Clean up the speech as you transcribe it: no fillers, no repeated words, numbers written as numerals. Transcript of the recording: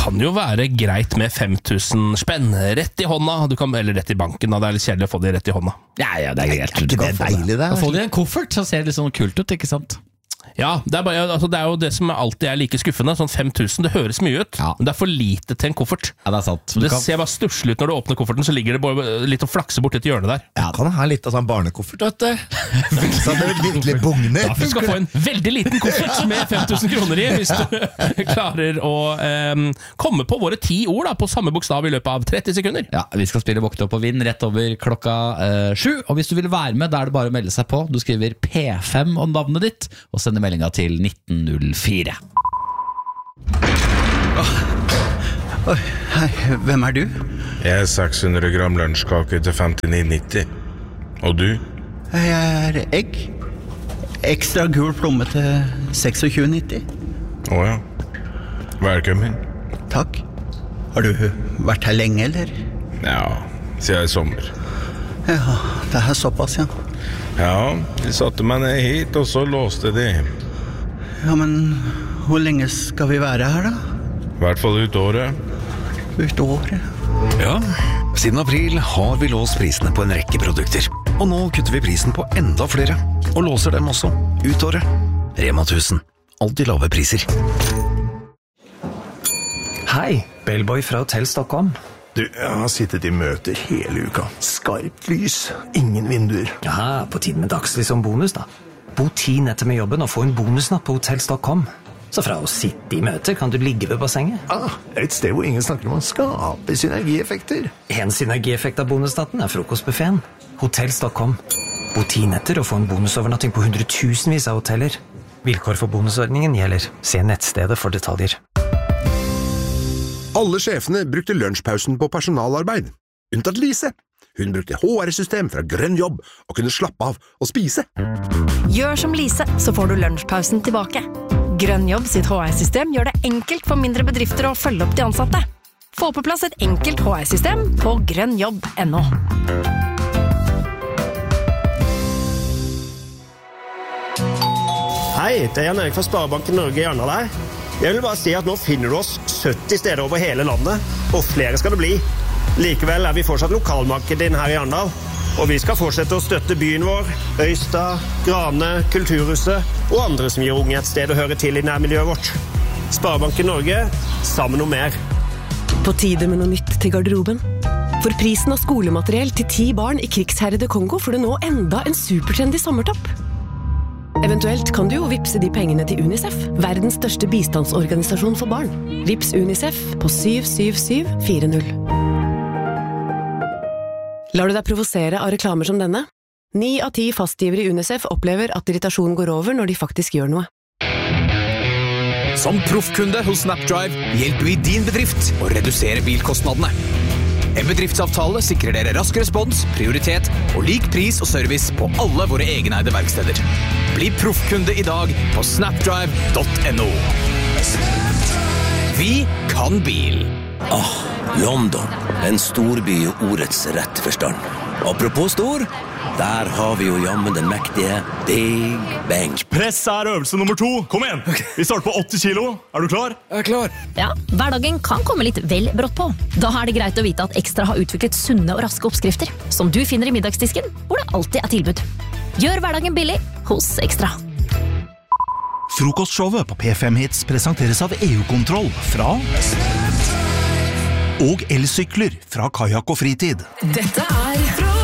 kan jo være greit med 5000 spenn rett i hånda, eller rett i banken, da. Det litt kjedelig å få det rett i hånda. Ja, det greit. Ikke det deilig det? Da får de en koffert, så ser det litt sånn kult ut, ikke sant? Ja, det er jo det som alltid like skuffende. Sånn 5000, det høres mye ut, men det for lite til en koffert. Ja, det sant. Det ser bare stusslig ut når du åpner kofferten, så ligger det bare litt å flakse bort til hjørnet der. Ja, kan ha litt av sånn barnekoffert, vet du. Så det virkelig bugner. Da skal du få en veldig liten koffert med 5000 kroner i, hvis du klarer å komme på våre 10 ord da, på samme bokstav i løpet av 30 sekunder. Ja, vi skal spille Våkne opp og vinn rett over klokka 7, og hvis du vil være med, da det bare å melde seg på. Du skriver P5 om navnet ditt, og sender meldinga til 1904. Hei, hvem du? Jeg 600 gram lunsjkake til 59,90. Og du? Jeg egg. Ekstra gul plomme til 26,90. Åja. Velkommen. Takk. Har du vært her lenge, eller? Ja, siden i sommer. Ja, det såpass, ja. Ja, de satte meg ned hit, og så låste de. Ja, men hvor lenge skal vi være her, da? I hvert fall ut året. Ut året? Ja, siden april har vi låst prisene på en rekke produkter. Og nå kutter vi prisen på enda flere, og låser dem også ut året. Rema 1000. Alltid lave priser. Hei, Bellboy fra Hotel Stockholm. Du, jeg har sittet i møter hele uka. Skarpt lys, ingen vinduer. Ja, på tiden med dagslys som bonus da. Bo 10 netter med jobben og få en bonusnatt på Hotel Stockholm. Så fra å sitte i møter kan du ligge ved bassenget. Et sted hvor ingen snakker om å skape synergieffekter. En synergieffekt av bonusnatten frokostbuffeten. Hotel Stockholm. Bo 10 netter og få en bonusovernatting på 100 000 av hoteller. Vilkår for bonusordningen gjelder. Se nettstedet for detaljer. Alle sjefene brukte lunsjpausen på personalarbeid. Unntatt Lise. Hun brukte HR-system fra Grønn jobb og kunne slappe av og spise. Gjør som Lise, så får du lunsjpausen tilbake. Grønn jobb sitt HR-system gjør det enkelt for mindre bedrifter å følge opp de ansatte. Få på plass et enkelt HR-system på grønnjobb.no. Hei, det Jan Erik fra Sparebanken Norge i Arendal her. Jeg vil bare si at nå finner du oss 70 steder over hele landet, og flere skal det bli. Likevel vi fortsatt lokalmarkedet din her i Arendal, og vi skal fortsette å støtte byen vår, Øystad, Grane, Kulturhuset og andre som gir unge et sted å høre til i nærmiljøet vårt. Sparebanken Norge, sammen om mer. På tide med noe nytt til garderoben. For prisen av skolemateriell til 10 barn i krigsherrede Kongo får du nå enda en supertrendy sommertopp. Eventuelt kan du jo vipse de pengene til UNICEF, verdens største bistandsorganisasjon for barn. Vips UNICEF på 77740. Lar du deg provosere av reklamer som denne? 9 av 10 fastgivere i UNICEF opplever at irritasjonen går over når de faktisk gjør noe. Som proffkunde hos Snapdrive hjelper vi din bedrift å redusere bilkostnadene. En bedriftsavtale sikrer dere rask respons, prioritet og lik pris og service på alle våre egeneide verksteder. Bli proffkunde i dag på snapdrive.no. Vi kan bil. London, en storby i ordets rette forstand. Apropos stor, der har vi jo jammen den mektige Big Bang. Press øvelse nummer 2. Kom igjen! Vi starter på 80 kilo. Er du klar? Jeg er klar. Ja, hverdagen kan komme litt vel brått på. Da er det greit å vite at Ekstra har utviklet sunne og raske oppskrifter, som du finner i middagsdisken, hvor det alltid tilbud. Gjør hverdagen billig hos Ekstra. Frokostshowet på P5 Hits presenteres av EU-kontroll fra og elsykler fra Kajak og Fritid. Dette